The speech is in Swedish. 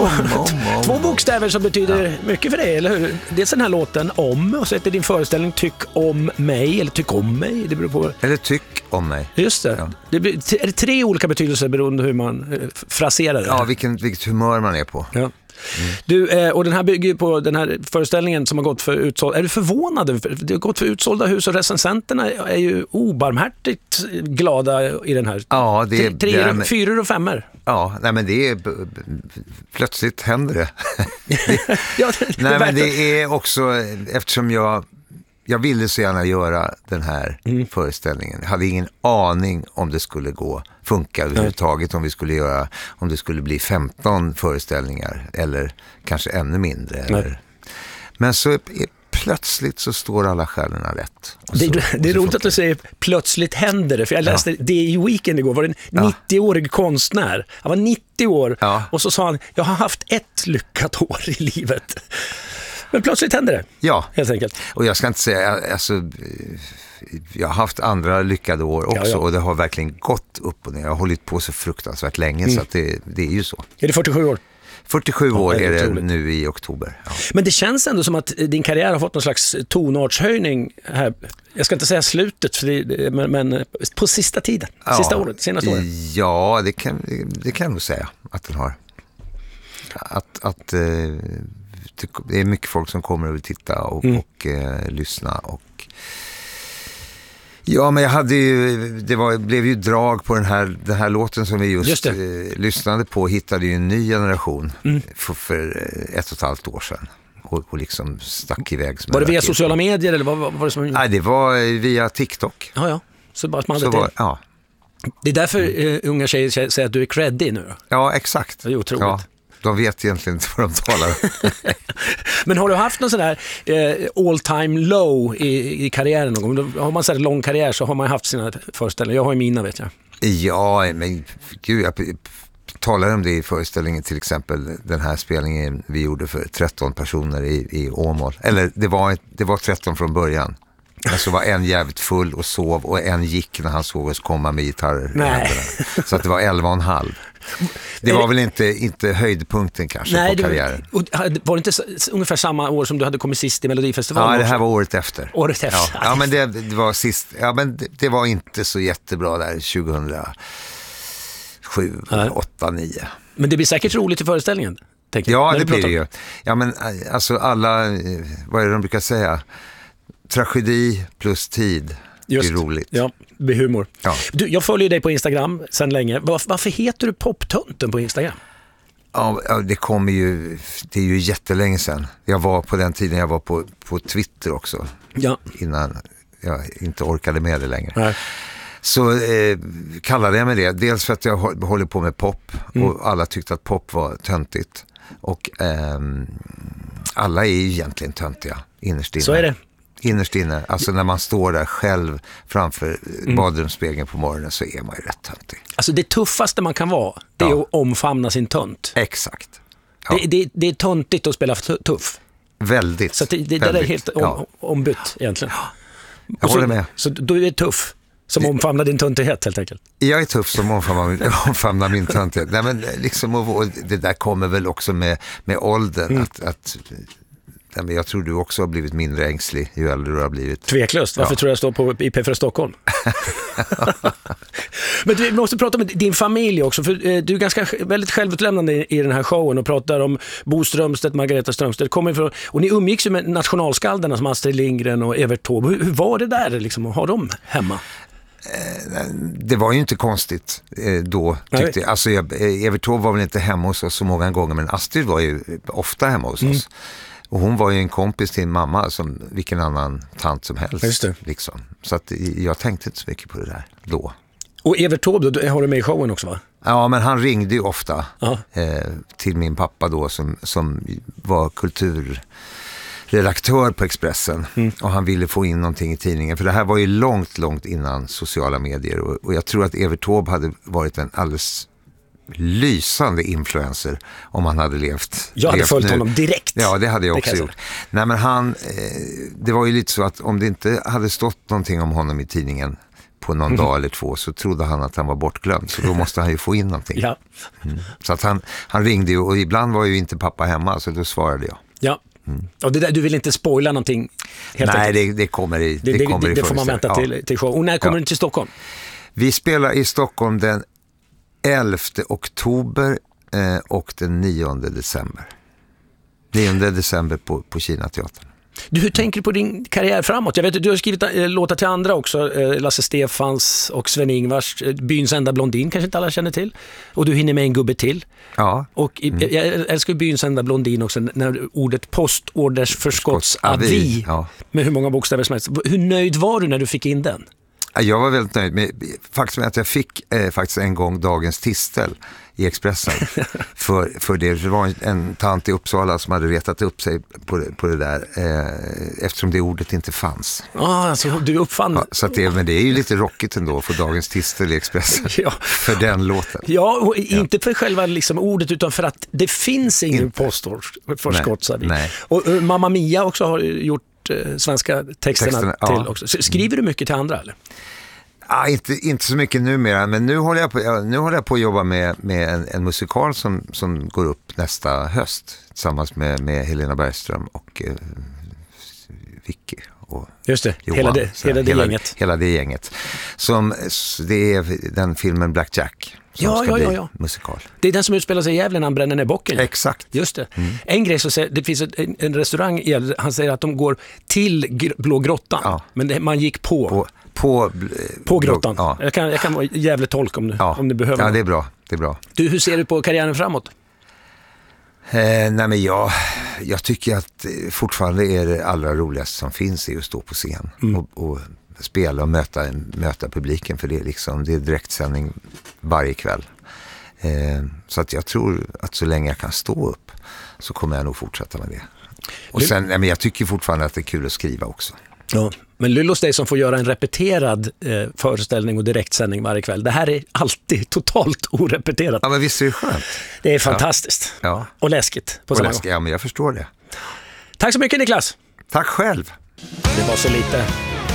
Två bokstäver som betyder mycket för dig, eller hur? Dels den här låten Om, och så heter din föreställning Tyck om mig, eller Tyck om mig, det beror på. Eller Tyck om mig. Just det. Ja. Är det 3 olika betydelser beroende hur man fraserar det? Ja, vilket humör man är på. Ja. Du, och den här bygger ju på den här föreställningen som har gått för utsålda. Är du förvånad? Det har gått för utsålda hus och recensenterna är ju obarmhärtigt glada i den här. Ja, det är 4 och 5. Ja, nej men det är plötsligt händer det. Ja, nej men det är också eftersom jag ville så gärna göra den här föreställningen. Jag hade ingen aning om det skulle funka överhuvudtaget, om det skulle bli 15 föreställningar eller kanske ännu mindre. Eller. Men så plötsligt så står alla stjärnorna rätt. Det är roligt att du säger plötsligt händer det, för jag läste det i Weekend igår, var det en 90-årig konstnär. Han var 90 år och så sa han, jag har haft ett lyckat år i livet. Men plötsligt händer det. Ja. Helt enkelt. Och jag ska inte säga, alltså, jag har haft andra lyckade år också och det har verkligen gått upp och ner. Jag har hållit på så fruktansvärt länge så att det är ju så. Är det 47 år? 47 år är det nu i oktober. Ja. Men det känns ändå som att din karriär har fått någon slags tonartshöjning här. Jag ska inte säga slutet, men på sista tiden, senaste året. Ja, det kan jag nog säga att den har. Att det är mycket folk som kommer och vill titta och lyssna och ja, men jag hade ju blev ju drag på den här låten som vi just lyssnade på, hittade ju en ny generation för 1,5 år sedan och liksom stack iväg. Var det via sociala medier eller vad var det som? Nej, det var via TikTok. Ja. Så bara man hade ja. Det är därför unga tjejer säger att du är creddig nu då. Ja, exakt. Det är otroligt. Ja. De vet egentligen inte vad de talar om. Men har du haft någon sån här all time low i karriären någon gång? Har man så här lång karriär så har man haft sina föreställningar. Jag har ju mina, vet jag. Ja, men gud, jag talar om det i föreställningen, till exempel den här spelningen vi gjorde för 13 personer i Åmål. Eller det var 13 från början. Men så var en jävligt full och sov och en gick när han såg oss komma med gitarrer. Så att det var 11,5. Det var väl inte höjdpunkten kanske på karriären. Var det inte ungefär samma år som du hade kommit sist i Melodifestivalen? Ja, det här var året efter. Året efter. Ja, men det var sist. Ja, men det var inte så jättebra där 2007, 8, 9. Men det blir säkert roligt i föreställningen. Ja, det blir det ju. Ja, men alltså alla, vad är det de brukar säga? Tragedi plus tid. Just, det är roligt. Ja, det är humor. Ja. Du, jag följer dig på Instagram sedan länge. Varför heter du Poptönten på Instagram? Ja, det är ju jättelänge sedan. Jag var på den tiden jag var på Twitter också. Ja. Innan jag inte orkade med det längre. Nej. Så kallade jag mig det. Dels för att jag håller på med pop och alla tyckte att pop var töntigt. Och alla är ju egentligen töntiga innerst inne. Så är det. Innerst inne, alltså när man står där själv framför badrumsspegeln på morgonen så är man ju rätt töntig. Alltså det tuffaste man kan vara, det är att omfamna sin tönt. Exakt. Ja. Det är töntigt att spela tuff. Väldigt. Så det är helt ombytt egentligen. Ja. Jag håller med. Så du är tuff som omfamnar din töntighet helt enkelt. Jag är tuff som omfamnar min töntighet. Nej, men liksom, och det där kommer väl också med åldern att men jag tror du också har blivit mindre ängslig ju äldre du har blivit. Tveklöst. Varför tror jag står på IP för Stockholm? Men vi måste prata om din familj också. För du är ganska väldigt självutlämnande i den här showen och pratar om Bo Strömstedt, Margareta Strömstedt. Och ni umgicks ju med nationalskalderna som Astrid Lindgren och Evert Taube. Hur var det där liksom, att ha dem hemma? Det var ju inte konstigt då, tyckte jag. Alltså, Evert Taube var väl inte hemma hos oss så många gånger, men Astrid var ju ofta hemma hos oss. Och hon var ju en kompis till mamma som vilken annan tant som helst. Just det. Liksom. Så att jag tänkte inte så mycket på det där då. Och Evert Taube, då har du med i showen också, va? Ja, men han ringde ju ofta till min pappa då som var kulturredaktör på Expressen. Och han ville få in någonting i tidningen. För det här var ju långt innan sociala medier. Och jag tror att Evert Taube hade varit en alldeles lysande influencer om han hade levt. Jag hade följt honom direkt. Ja, det hade jag också gjort. Nej, men det var ju lite så att om det inte hade stått någonting om honom i tidningen på någon dag eller 2 så trodde han att han var bortglömd. Så då måste han ju få in någonting. Ja. Så att han ringde ju, och ibland var ju inte pappa hemma, så då svarade jag. Ja. Och det där, du vill inte spoila någonting? Nej, det kommer i det får man vänta till show. Och när kommer du till Stockholm? Vi spelar i Stockholm den 11 oktober och den 9 december. 9 december på Kinateatern. Hur tänker du på din karriär framåt? Jag vet att du har skrivit låtar till andra också. Lasse Stefans och Sven-Ingvars. Byns enda blondin kanske inte alla känner till. Och du hinner med en gubbe till. Ja. Och jag älskar Byns enda blondin också. När ordet postorders-förskottsavi. Ja. Med hur många bokstäver som helst. Hur nöjd var du när du fick in den? Jag var väldigt nöjd med faktiskt att jag fick faktiskt en gång dagens tistel i Expressen för det. Det var en tant i Uppsala som hade retat upp sig på det där eftersom det ordet inte fanns. Alltså du uppfann. Ja, så att men det är ju lite rockigt ändå att få dagens tistel i Expressen för den låten. Ja, och inte för själva liksom ordet utan för att det finns ingen postorders-förskottsavi. Och Mamma Mia också har gjort svenska texterna till också. Skriver du mycket till andra eller? Ja, inte så mycket numera, men nu håller jag på att jobba med en musikal som går upp nästa höst tillsammans med Helena Bergström och Vicky och just det, Johan, hela det gänget. Hela det gänget. Det är den filmen Black Jack. Ja. Musikal. Det är den som utspelar sig i Gävle när han bränner ner bocken. Exakt. Just det. En grej så säger, det finns en restaurang i Gävle, han säger att de går till Blå grottan, men man gick på grottan. Ja. Jag kan vara jävligt tolk om du behöver. Ja, det är bra. Du, hur ser du på karriären framåt? Nej, men jag tycker att fortfarande är det allra roligaste som finns är att stå på scen och spela och möta publiken, för det är liksom, det är direktsändning varje kväll. Så att jag tror att så länge jag kan stå upp så kommer jag nog fortsätta med det. Och sen, men jag tycker fortfarande att det är kul att skriva också. Ja, men Lyllos dig som får göra en repeterad föreställning och direktsändning varje kväll. Det här är alltid totalt orepeterat. Ja, men visst är det skönt. Det är fantastiskt. Ja. Och läskigt på samma gång. Ja, men jag förstår det. Tack så mycket, Niklas. Tack själv. Det var så lite.